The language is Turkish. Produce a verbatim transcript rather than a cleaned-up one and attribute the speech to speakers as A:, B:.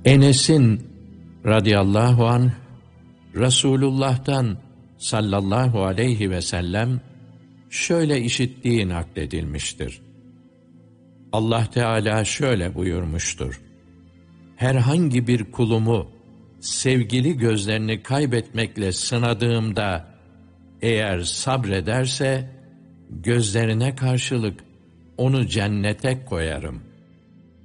A: Enes'in radıyallahu anh, Resulullah'tan sallallahu aleyhi ve sellem şöyle işittiği nakledilmiştir. Allah Teala şöyle buyurmuştur: herhangi bir kulumu sevgili gözlerini kaybetmekle sınadığımda eğer sabrederse gözlerine karşılık onu cennete koyarım.